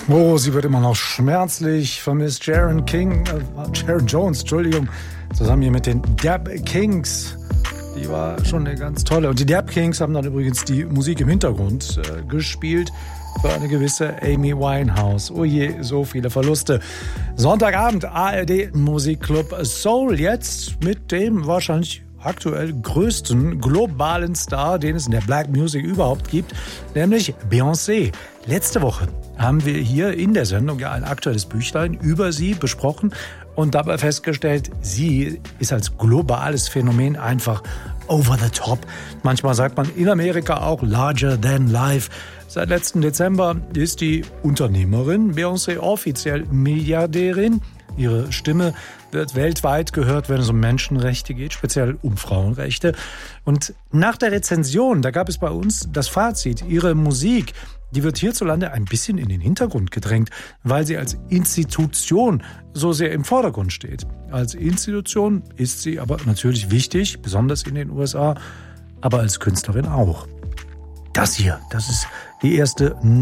Oh, sie wird immer noch schmerzlich vermisst. Sharon Jones, Entschuldigung, zusammen hier mit den Dap Kings. Die war schon eine ganz tolle. Und die Dap Kings haben dann übrigens die Musik im Hintergrund gespielt für eine gewisse Amy Winehouse. Oh je, so viele Verluste. Sonntagabend, ARD Musikclub Soul. Jetzt mit dem wahrscheinlich aktuell größten globalen Star, den es in der Black Music überhaupt gibt, nämlich Beyoncé. Letzte Woche haben wir hier in der Sendung ja ein aktuelles Büchlein über sie besprochen und dabei festgestellt, sie ist als globales Phänomen einfach over the top. Manchmal sagt man in Amerika auch larger than life. Seit letzten Dezember ist die Unternehmerin Beyoncé offiziell Milliardärin. Ihre Stimme wird weltweit gehört, wenn es um Menschenrechte geht, speziell um Frauenrechte. Und nach der Rezension, da gab es bei uns das Fazit, ihre Musik, die wird hierzulande ein bisschen in den Hintergrund gedrängt, weil sie als Institution so sehr im Vordergrund steht. Als Institution ist sie aber natürlich wichtig, besonders in den USA, aber als Künstlerin auch. Das hier, das ist die erste